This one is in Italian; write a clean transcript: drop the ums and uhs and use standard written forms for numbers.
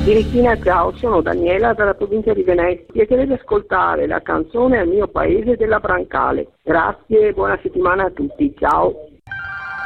Cristina, ciao, sono Daniela dalla provincia di Venezia. Piacerebbe ascoltare la canzone Al mio paese della Brancale. Grazie e buona settimana a tutti, ciao.